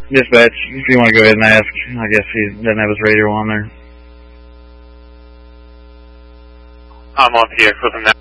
Dispatch, if you want to go ahead and ask, I guess he doesn't have his radio on there. I'm on PX with him now.